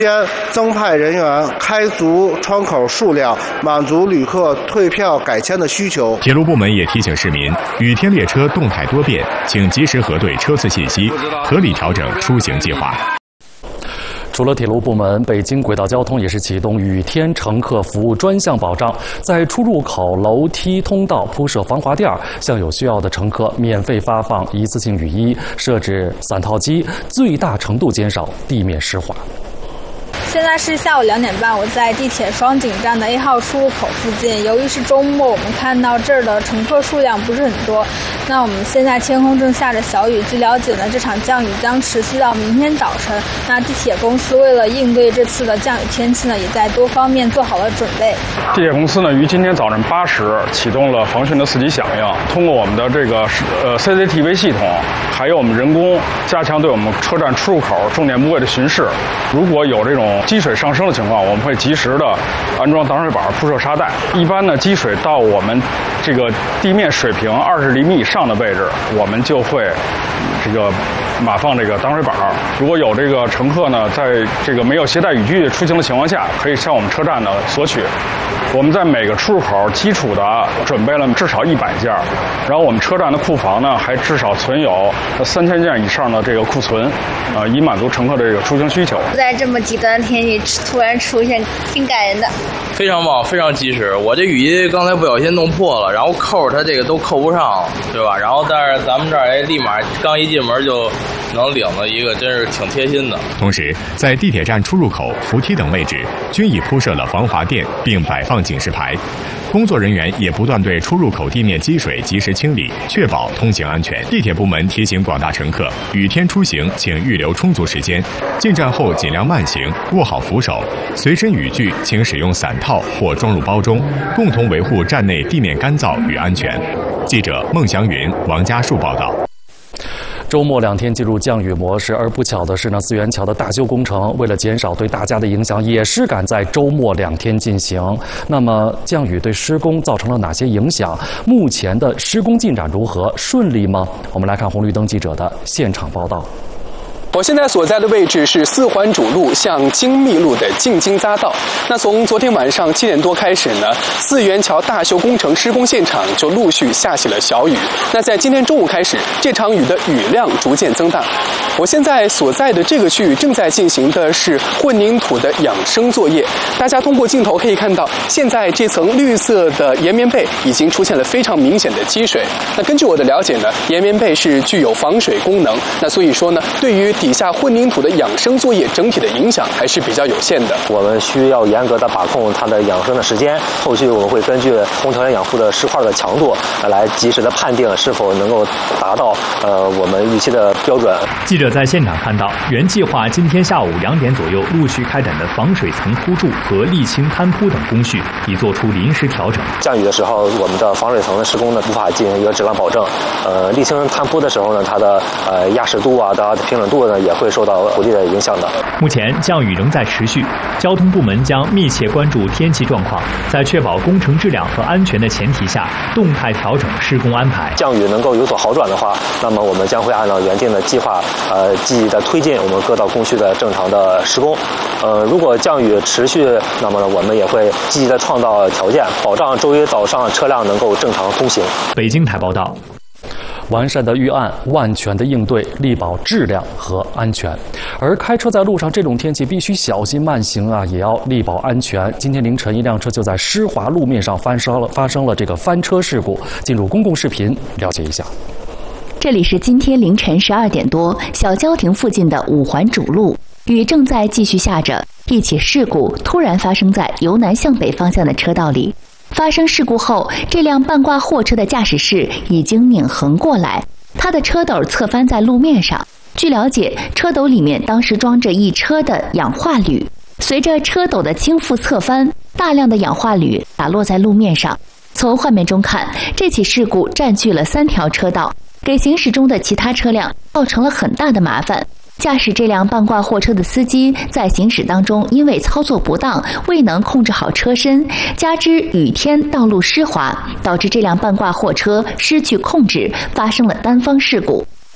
先增派人员，开足窗口数量，满足旅客退票改签的需求。 铁路部门也提醒市民，雨天列车动态多变，请及时核对车次信息，合理调整出行计划。 除了铁路部门，北京轨道交通也是启动雨天乘客服务专项保障，在出入口、楼梯、通道铺设防滑垫，向有需要的乘客免费发放一次性雨衣，设置伞套机，最大程度减少地面湿滑。 现在是下午2点半，我在地铁双井站的A 号出入口附近。由于是周末，我们看到这儿的乘客数量不是很多。那我们现在天空正下着小雨，据了解呢，这场降雨将持续到明天早晨。那地铁公司为了应对这次的降雨天气呢，也在多方面做好了准备。 地铁公司呢，于今天早晨8时启动了防汛的4级响应，通过我们的这个CCTV 系统，还有我们人工加强对我们车站出入口重点部位的巡视。如果有这种积水上升的情况，我们会及时的安装挡水板、铺设沙袋。一般呢，积水到我们这个地面水平20厘米以上的位置，我们就会这个码放这个挡水板。如果有这个乘客呢，在这个没有携带雨具出行的情况下，可以向我们车站呢索取。我们在每个出入口基础的准备了至少100件，然后我们车站的库房呢还至少存有3000件以上的这个库存，以满足乘客的这个出行需求。 在这么极端的天气突然出现，挺感人的。 非常棒，非常及时。我这雨衣刚才不小心弄破了，然后扣它这个都扣不上，对吧？然后但是咱们这儿立马刚一进门就能领了一个，真是挺贴心的。 同时，在地铁站出入口、扶梯等位置均已铺设了防滑垫，并摆放警示牌。工作人员也不断对出入口地面积水及时清理，确保通行安全。地铁部门提醒广大乘客，雨天出行请预留充足时间，进站后尽量慢行，握好扶手，随身雨具请使用伞套或装入包中，共同维护站内地面干燥与安全。记者孟祥云、王家树报道。 周末2天进入降雨模式，而不巧的是呢，四元桥的大修工程为了减少对大家的影响，也是赶在周末2天进行。那么降雨对施工造成了哪些影响？目前的施工进展如何？顺利吗？我们来看红绿灯记者的现场报道。 我现在所在的位置是4环主路向京密路的进京匝道。那从昨天晚上7点多开始呢，四元桥大修工程施工现场就陆续下起了小雨。那在今天中午开始，这场雨的雨量逐渐增大。我现在所在的这个区域正在进行的是混凝土的养生作业。大家通过镜头可以看到，现在这层绿色的岩棉被已经出现了非常明显的积水。那根据我的了解呢，岩棉被是具有防水功能，那所以说呢，对于底下混凝土的养生作业整体的影响还是比较有限的。 我们需要严格的把控它的养生的时间，后续我们会根据红条件养护的石块的强度来及时的判定是否能够达到我们预期的标准。 记者在现场看到，原计划今天下午2点左右陆续开展的防水层铺筑和沥青摊铺等工序已做出临时调整。 降雨的时候，我们的防水层的施工呢无法进行一个质量保证。沥青摊铺的时候呢，它的压实度啊、它的平整度呢也会受到土地的影响的。 目前降雨仍在持续，交通部门将密切关注天气状况，在确保工程质量和安全的前提下，动态调整施工安排。 降雨能够有所好转的话，那么我们将会按照原定的计划，积极的推进我们各道工序的正常的施工。如果降雨持续，那么呢，我们也会积极的创造条件，保障周一早上车辆能够正常通行。 北京台报道。 完善的预案，万全的应对，力保质量和安全。而开车在路上，这种天气必须小心慢行啊，也要力保安全。今天凌晨，一辆车就在湿滑路面上发生了这个翻车事故。进入公共视频，了解一下。 这里是今天凌晨12点多，小交亭附近的5环主路，雨正在继续下着。一起事故突然发生在由南向北方向的车道里。发生事故后，这辆半挂货车的驾驶室已经拧横过来，他的车斗侧翻在路面上。据了解，车斗里面当时装着一车的氧化铝，随着车斗的倾覆侧翻，大量的氧化铝打落在路面上。从画面中看，这起事故占据了3条车道，给行驶中的其他车辆造成了很大的麻烦。驾驶这辆半挂货车的司机在行驶当中因为操作不当，未能控制好车身，加之雨天道路湿滑，导致这辆半挂货车失去控制，发生了单方事故。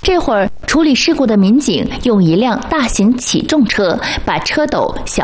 这会儿，处理事故的民警用一辆大型起重车把车斗、小